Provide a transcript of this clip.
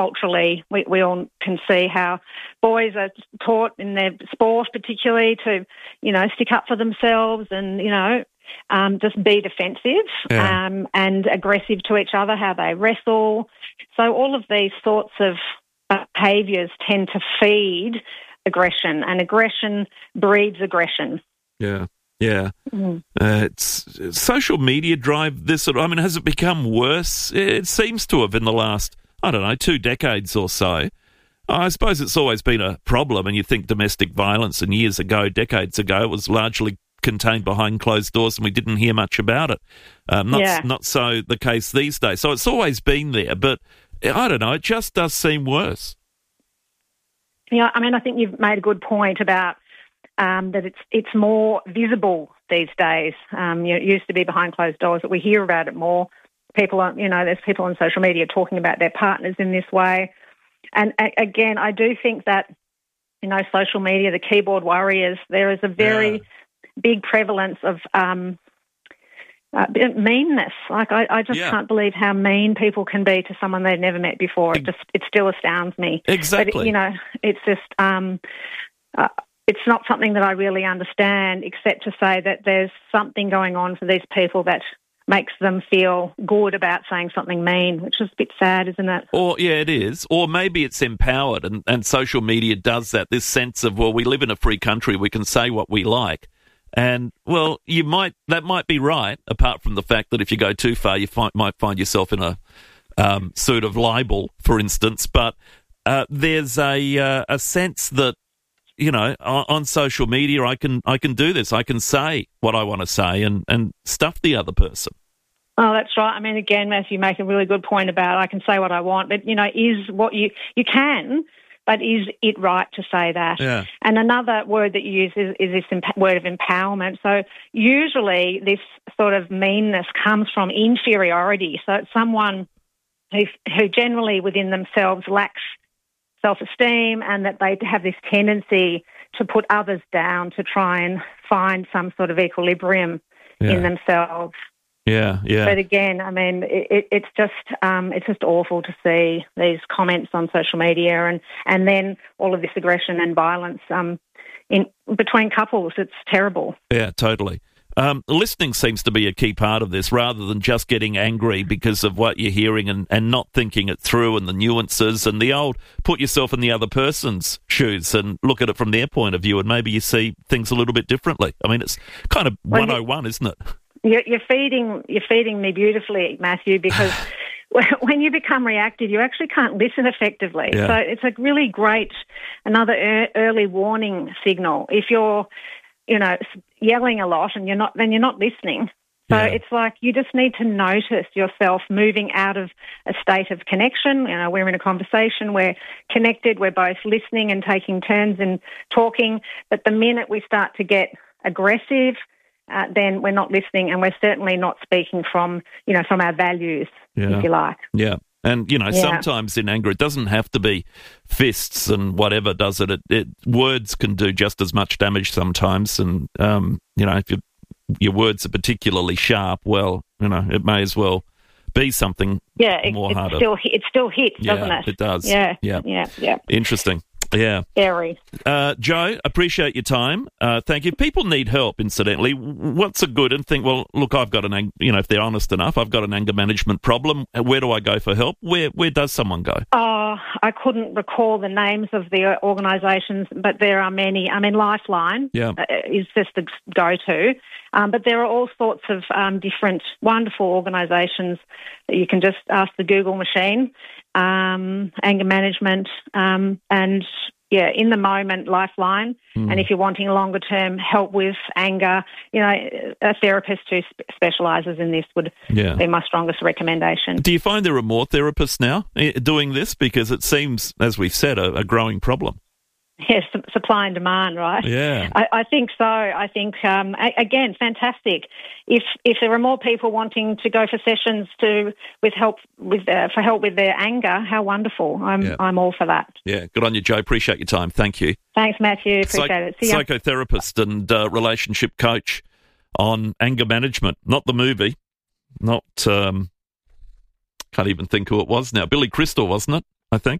culturally, we all can see how boys are taught in their sport particularly to, stick up for themselves and, just be defensive and aggressive to each other, how they wrestle. So all of these sorts of behaviours tend to feed aggression, and aggression breeds aggression. Yeah. Yeah. It's social media drive this sort of, has it become worse? It seems to have in the last, 2 decades or so. I suppose it's always been a problem, and you think domestic violence, and decades ago, it was largely contained behind closed doors and we didn't hear much about it. Not so the case these days. So it's always been there, but I don't know, it just does seem worse. Yeah, I think you've made a good point about that it's more visible these days. It used to be behind closed doors, but we hear about it more. There's people on social media talking about their partners in this way. And again, I do think that, social media, the keyboard warriors, there is a very big prevalence of meanness. Like, I just can't believe how mean people can be to someone they've never met before. It still astounds me. Exactly. But, it's just... it's not something that I really understand, except to say that there's something going on for these people that makes them feel good about saying something mean, which is a bit sad, isn't it? It is. Or maybe it's empowered, and social media does that, this sense of, we live in a free country, we can say what we like. And, that might be right, apart from the fact that if you go too far, you might find yourself in a suit of libel, for instance. But there's a sense that, on social media, I can do this. I can say what I want to say and stuff the other person. Oh, that's right. Again, Matthew, you make a really good point about I can say what I want, but, is what you can, but is it right to say that? Yeah. And another word that you use is this word of empowerment. So usually this sort of meanness comes from inferiority. So it's someone who generally within themselves lacks self-esteem, and that they have this tendency to put others down to try and find some sort of equilibrium in themselves. Yeah. But again, it's just awful to see these comments on social media and then all of this aggression and violence in between couples. It's terrible. Yeah, totally. Listening seems to be a key part of this, rather than just getting angry because of what you're hearing and not thinking it through, and the nuances and the old put yourself in the other person's shoes and look at it from their point of view, and maybe you see things a little bit differently. It's kind of 101, isn't it? You're feeding me beautifully, Matthew, because when you become reactive, you actually can't listen effectively. Yeah. So it's a really great, another early warning signal. If you're yelling a lot and you're not listening. So it's like you just need to notice yourself moving out of a state of connection. We're in a conversation, we're connected, we're both listening and taking turns in talking. But the minute we start to get aggressive, then we're not listening, and we're certainly not speaking from our values, if you like. Yeah. And, sometimes in anger, it doesn't have to be fists and whatever, does it? Words can do just as much damage sometimes. And, if your words are particularly sharp, it may as well be something more harder. It still hits, doesn't it? It does. Yeah. Interesting. Yeah. Scary. Joe, appreciate your time. Thank you. People need help, incidentally. What's a good, and think, look, I've got if they're honest enough, I've got an anger management problem. Where do I go for help? Where does someone go? I couldn't recall the names of the organisations, but there are many. Lifeline is just the go-to. But there are all sorts of different wonderful organisations that you can just ask the Google machine, anger management, and in the moment, Lifeline. And if you're wanting longer-term help with anger, a therapist who specialises in this would be my strongest recommendation. Do you find there are more therapists now doing this? Because it seems, as we've said, a growing problem. Yes, supply and demand, right? Yeah. I think so. I think, again, fantastic. If there are more people wanting to go for sessions for help with their anger, how wonderful. I'm all for that. Yeah, good on you, Joe. Appreciate your time. Thank you. Thanks, Matthew. Appreciate it. See ya. Psychotherapist and relationship coach on anger management. Not the movie. Not, can't even think who it was now. Billy Crystal, wasn't it? I think.